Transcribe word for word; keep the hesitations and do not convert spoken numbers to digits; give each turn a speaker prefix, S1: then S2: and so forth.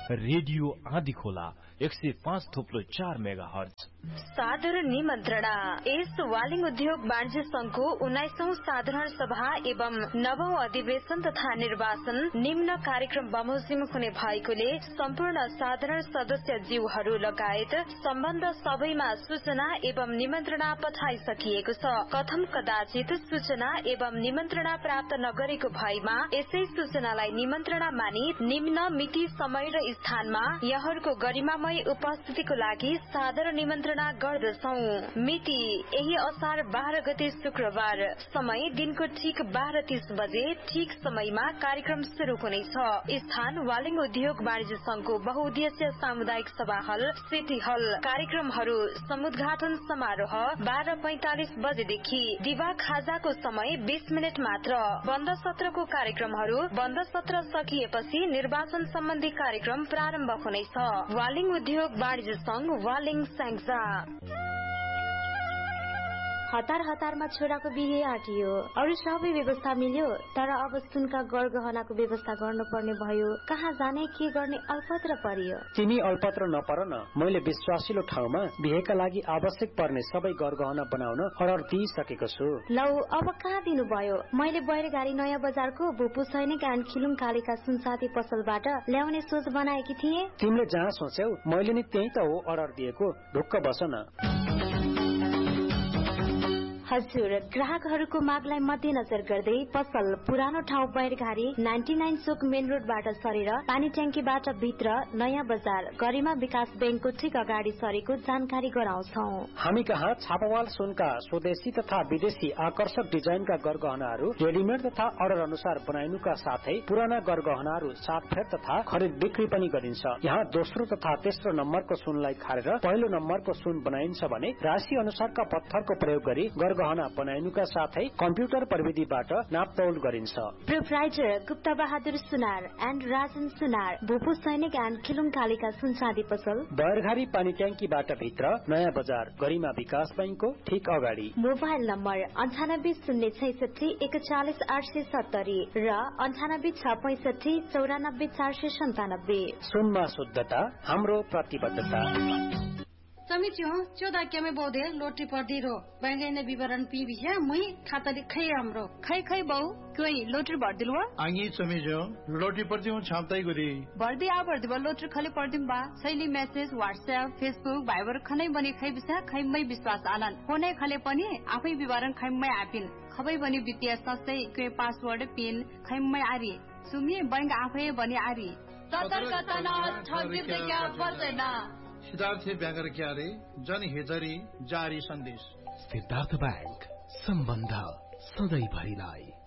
S1: Radio आँधी खोला एक सय पाँच थोप्लो चार मेगा हर्ज।
S2: साधारण निमन्त्रणा यस वालिङ उद्योग वाणिज्य संघको उन्नाइसौं साधारण सभा एवं नवौं अधिवेशन तथा निर्वाचन निम्न कार्यक्रम बमोजिम हुने भएकोले सम्पूर्ण साधारण सदस्य जीवहरू लगायत सम्बन्ध सबैमा सूचना एवं निमन्त्रणा पठाइसकिएको छ। कथम कदाचित सूचना एवं निमन्त्रणा प्राप्त नगरेको भएमा यसै सूचनालाई निमन्त्रणा मानि निम्न मिति समय र स्थानमा यहाँहरूको गरिमामय उपस्थितिको लागि साधारण निमन्त्रणा गर्दछौं। मिति यही असार बाह्र गते शुक्रबार, समय दिनको ठीक बाह्र तीस बजे ठीक समयमा कार्यक्रम शुरू हुनेछ। स्थान वालिङ उद्योग वाणिज्य संघको बहुउद्देश्य सामुदायिक सभा हल सिटी हल। कार्यक्रमहरू समुद्घाटन समारोह बाह्र पैंतालिस बजेदेखि, दिवा खाजाको समय बीस मिनट मात्र। बन्द सत्रको कार्यक्रमहरू बन्द सत्र सकिएपछि निर्वाचन सम्बन्धी कार्यक्रम प्रारम्भ हुनेछ। वालिङ उद्योग वाणिज्य संघ वालिङ स्याङ्जा।
S3: हतार हतारमा छोराको बिहे आँटियो, अरू सबै व्यवस्था मिल्यो, तर अब सुनका गरगहनाको व्यवस्था गर्नुपर्ने भयो। कहाँ जाने के गर्ने अल्पत्र परियो।
S4: तिमी अल्पत्र नपर न, मैले विश्वासिलो ठाउँमा बिहेका लागि आवश्यक पर्ने सबै गरगहना बनाउन अर्डर दिइसकेको छु।
S3: लौ अब कहाँ दिनुभयो? मैले बैरगाडी नयाँ बजारको भूपू सैनिक एन्ड खिलुङ कालीका सुनसाथी पसलबाट ल्याउने सोच बनाएकी थिए।
S4: तिमीले जहाँ सोच्यौ मैले नि त्यही त हो अर्डर दिएको, ढुक्क बस न।
S3: हजुर, ग्राहकहरूको मागलाई मध्यनजर गर्दै पसल पुरानो ठाउँ बैरघारी नाइन्टी नाइन चोक मेन रोडबाट सरेर पानी ट्याङ्कीबाट भित्र नयाँ बजार गरिमा विकास बैंकको ठीक अगाडि सरेको जानकारी गराउँछौ।
S4: हामी कहाँ छापावाल सुनका स्वदेशी तथा विदेशी आकर्षक डिजाइनका गरगहनाहरू रेडिमेड तथा अर्डर अनुसार बनाइनुका साथै पुराना गरगहनाहरू साटफेर तथा खरिद बिक्री पनि गरिन्छ। यहाँ दोस्रो तथा तेस्रो नम्बरको सुनलाई खारेर पहिलो नम्बरको सुन बनाइन्छ भने राशि अनुसारका पत्थरको प्रयोग गरी गहना बनाइनुका साथै कम्प्युटर प्रविधिबाट नापतौल गरिन्छ।
S3: Proprietor Gupta Bahadur Sunar and Rajan सुनार, भूपू सैनिक एन्ड खिलुङ कालीका सुनसादी पसल
S4: बैरघारी पानी ट्याङ्कीबाट भित्र नयाँ बजार गरिमा विकास बैंकको ठीक अगाडि।
S3: मोबाइल नम्बर अन्ठानब्बे शून्य छैसठी एकचालिस आठ सय सत्तरी र अन्ठानब्बे छ पैसठी चौरानब्बे चार सय सन्तानब्बे।
S4: सुनमा शुद्धता हाम्रो प्रतिबद्धता।
S5: समिति हो चौदह के में बोधे लोटी पर्दी रो बैंक ने विवरण पी बिया मुई खाता लिखै हाम्रो खै खै बहु कोई लोटरी भर दिलवा
S6: आंगी समिजो लोटी पर्दी हूं छापताई गरी
S5: भर्दी आ भर्दी बा लोटरी खाली पर्दी बा शैली मेसेज व्हाट्सएप फेसबुक भाइबर खनै बनी खै बिसा खैमै विश्वास आनन फोनै खले पनि आफै विवरण खैमै आपिन खबै बनी वित्तीय संस्थै के पासवर्ड पिन खैमै आरी सुमी बैंक आफै बनी आरी सतर्कता न ठगित क्या पर्दैन।
S6: सिद्धार्थ ब्याङ्क क्यारे जन हेजरी जारी सन्देश।
S1: सिद्धार्थ ब्याङ्क सम्बन्ध सधैँ भरिलाई।